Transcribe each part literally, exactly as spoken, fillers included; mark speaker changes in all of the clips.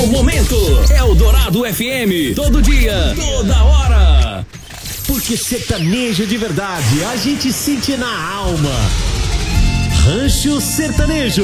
Speaker 1: seu momento. Eldorado F M, todo dia, toda hora.
Speaker 2: Porque sertanejo de verdade, a gente sente na alma. Rancho Sertanejo.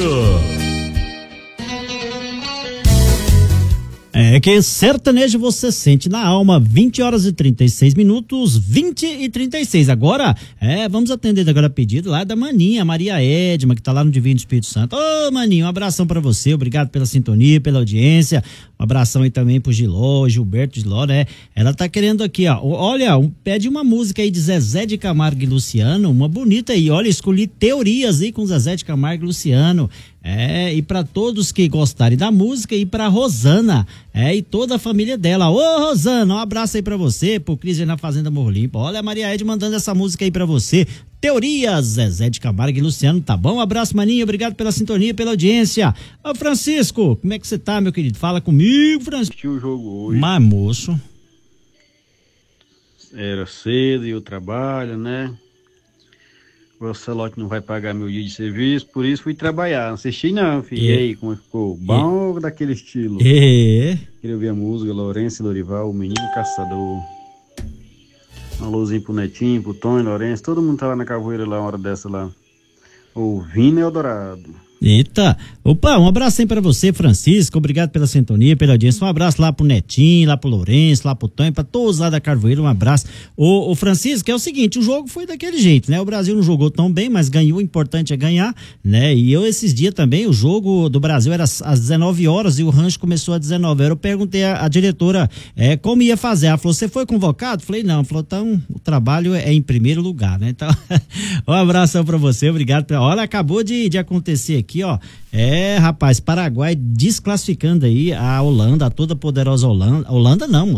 Speaker 3: É que sertanejo você sente na alma. Vinte horas e trinta e seis minutos, vinte e trinta e seis. Agora, é, vamos atender agora pedido lá da Maninha, Maria Edma, que tá lá no Divino Espírito Santo. Ô, Maninha, um abração pra você, obrigado pela sintonia, pela audiência. Um abração aí também pro Giló, Gilberto Giló, né? Ela tá querendo aqui, ó, olha, um, pede uma música aí de Zezé de Camargo e Luciano, uma bonita aí, olha, escolhi Teorias aí com Zezé de Camargo e Luciano. É, e para todos que gostarem da música e pra Rosana, é, e toda a família dela. Ô, Rosana, um abraço aí pra você, pro Cris aí na Fazenda Morro Limpo. Olha a Maria Ed mandando essa música aí pra você. Teorias, Zezé de Camargo e Luciano, tá bom? Um abraço, Maninho, obrigado pela sintonia, pela audiência. Ô, Francisco, como é que você tá, meu querido? Fala comigo, Francisco.
Speaker 4: Assisti o jogo hoje.
Speaker 3: Mas, moço.
Speaker 4: Era cedo e eu trabalho, né? O Ancelotti não vai pagar meu dia de serviço, por isso fui trabalhar. Não assisti não, filho. E, e aí, como ficou? Bom ou daquele estilo?
Speaker 3: É.
Speaker 4: Queria ouvir a música, Lourenço e Lorival, o Menino Caçador. Um alôzinho pro Netinho, pro Tonho, Lourenço, todo mundo tá lá na Capoeira lá, uma hora dessa lá. Ouvindo Eldorado.
Speaker 3: Eita, opa, um abraço aí pra você, Francisco, obrigado pela sintonia, pela audiência, um abraço lá pro Netinho, lá pro Lourenço, lá pro Tonho, pra todos lá da Carvoeira, um abraço. Ô, ô Francisco, é o seguinte, o jogo foi daquele jeito, né, o Brasil não jogou tão bem, mas ganhou, o importante é ganhar, né, e eu esses dias também, o jogo do Brasil era às dezenove horas e o rancho começou às dezenove horas, eu perguntei à, à diretora é, como ia fazer, ela falou, você foi convocado? Falei, não, ela falou, então o trabalho é em primeiro lugar, né, então, um abração pra você, obrigado, pra... olha, acabou de, de acontecer aqui, Aqui, ó, é, rapaz, Paraguai desclassificando aí a Holanda, a toda poderosa Holanda, Holanda não,